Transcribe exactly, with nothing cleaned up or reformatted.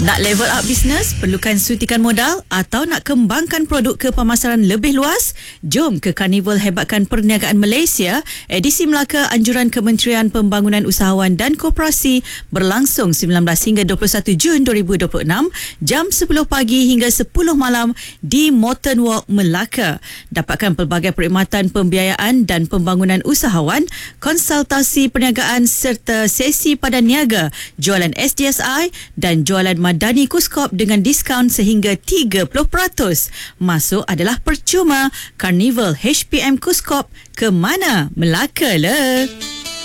Nak level up bisnes, perlukan suntikan modal atau nak kembangkan produk ke pemasaran lebih luas? Jom ke Karnival Hebatkan Perniagaan Malaysia, edisi Melaka Anjuran Kementerian Pembangunan Usahawan dan Koperasi berlangsung sembilan belas hingga dua puluh satu Jun dua ribu dua puluh enam, jam sepuluh pagi hingga sepuluh malam di Moreton Walk, Melaka. Dapatkan pelbagai perkhidmatan pembiayaan dan pembangunan usahawan, konsultasi perniagaan serta sesi padan niaga, jualan S D S I dan jualan Madani Kuskop dengan diskaun sehingga tiga puluh peratus. Masuk adalah percuma. Karnival H P M Kuskop, ke mana? Melaka le.